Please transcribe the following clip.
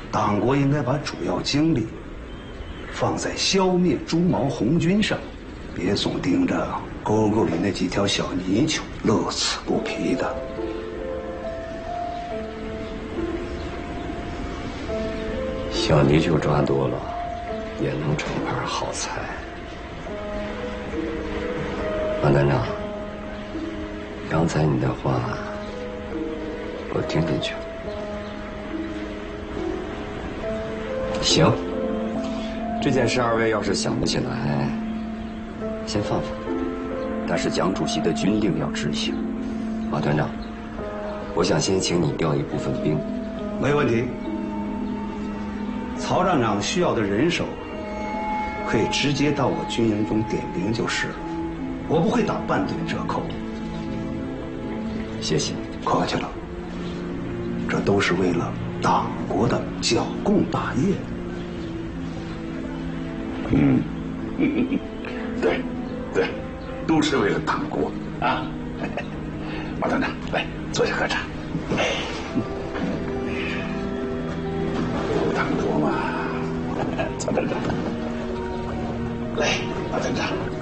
党国应该把主要精力放在消灭朱毛红军上，别总盯着沟沟里那几条小泥鳅，乐此不疲的。 小泥鳅抓多了，也能成盘好菜。王团长，刚才你的话我听进去了。行，这件事二位要是想不起来，先放放。但是蒋主席的军令要执行。马团长，我想先请你调一部分兵。 没问题。曹站长需要的人手，可以直接到我军营中点兵就是了，我不会打半点折扣。 谢谢， 客气了。这都是为了党国的剿共大业。 对，对，都是为了党国啊！马团长，来坐下喝茶。党国嘛，曹站长，来，马团长。